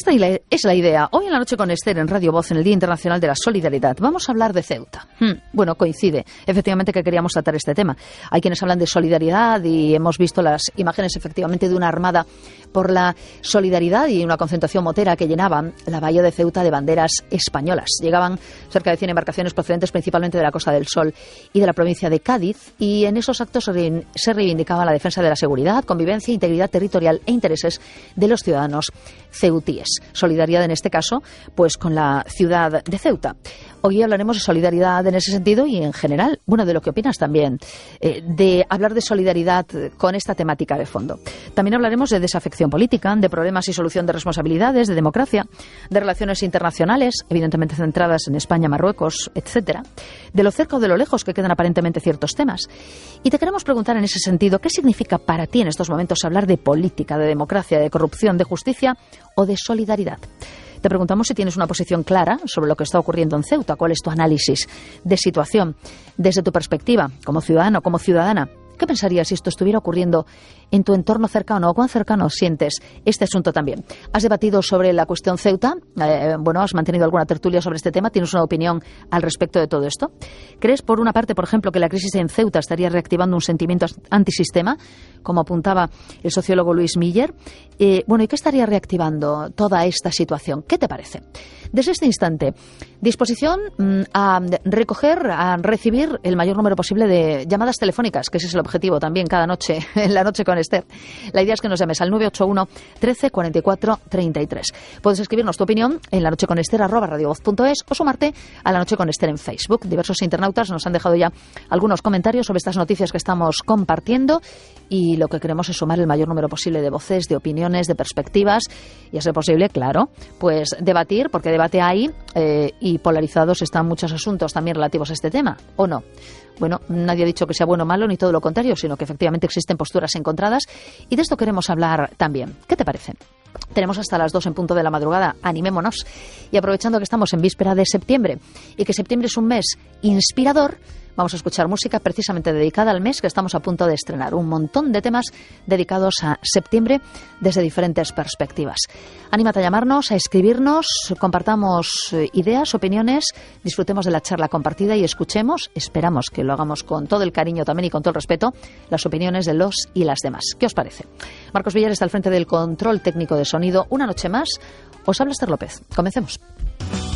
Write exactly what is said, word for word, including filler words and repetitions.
esta es la idea. Hoy en la noche con Esther en Radio Voz, en el Día Internacional de la Solidaridad, vamos a hablar de Ceuta. Hmm, bueno, coincide, efectivamente, que queríamos tratar este tema. Hay quienes hablan de solidaridad y hemos visto las imágenes, efectivamente, de una armada por la solidaridad y una concentración motera que llenaba la bahía de Ceuta de banderas españolas. Llegaban cerca de cien embarcaciones procedentes principalmente de la Costa del Sol y de la provincia de Cádiz, y en esos actos se reivindicaba la defensa de la seguridad, convivencia, integridad territorial e intereses de los ciudadanos ceutíes. Solidaridad en este caso, pues con la ciudad de Ceuta. Hoy hablaremos de solidaridad en ese sentido y en general, bueno, de lo que opinas también, eh, de hablar de solidaridad con esta temática de fondo. También hablaremos de desafección política, de problemas y solución de responsabilidades, de democracia, de relaciones internacionales, evidentemente centradas en España, Marruecos, etcétera, de lo cerca o de lo lejos que quedan aparentemente ciertos temas. Y te queremos preguntar en ese sentido, ¿qué significa para ti en estos momentos hablar de política, de democracia, de corrupción, de justicia o de solidaridad? Te preguntamos si tienes una posición clara sobre lo que está ocurriendo en Ceuta. ¿Cuál es tu análisis de situación desde tu perspectiva, como ciudadano, como ciudadana? ¿Qué pensarías si esto estuviera ocurriendo en tu entorno cercano o cuán cercano sientes este asunto también? ¿Has debatido sobre la cuestión Ceuta? Eh, bueno, ¿has mantenido alguna tertulia sobre este tema? ¿Tienes una opinión al respecto de todo esto? ¿Crees, por una parte, por ejemplo, que la crisis en Ceuta estaría reactivando un sentimiento antisistema, como apuntaba el sociólogo Luis Miller? Eh, bueno, ¿y qué estaría reactivando toda esta situación? ¿Qué te parece? Desde este instante, disposición mmm, a recoger, a recibir el mayor número posible de llamadas telefónicas, que ese es el objetivo también cada noche, en la noche con Esther. La idea es que nos llames al nueve ocho uno, trece, cuarenta y cuatro, treinta y tres. Puedes escribirnos tu opinión en la noche con Esther arroba radiovoz punto es o sumarte a la noche con Esther en Facebook. Diversos internautas nos han dejado ya algunos comentarios sobre estas noticias que estamos compartiendo y lo que queremos es sumar el mayor número posible de voces, de opiniones, de perspectivas y, a ser posible, claro, pues debatir, porque debate hay eh, y polarizados están muchos asuntos también relativos a este tema, ¿o no? Bueno, nadie ha dicho que sea bueno o malo, ni todo lo contrario, sino que efectivamente existen posturas encontradas y de esto queremos hablar también. ¿Qué te parece? Tenemos hasta las dos en punto de la madrugada, animémonos. Y aprovechando que estamos en víspera de septiembre y que septiembre es un mes inspirador, vamos a escuchar música precisamente dedicada al mes que estamos a punto de estrenar. Un montón de temas dedicados a septiembre desde diferentes perspectivas. Anímate a llamarnos, a escribirnos, compartamos ideas, opiniones, disfrutemos de la charla compartida y escuchemos, esperamos que lo hagamos con todo el cariño también y con todo el respeto, las opiniones de los y las demás. ¿Qué os parece? Marcos Villar está al frente del control técnico de sonido. Una noche más, os habla Esther López. Comencemos.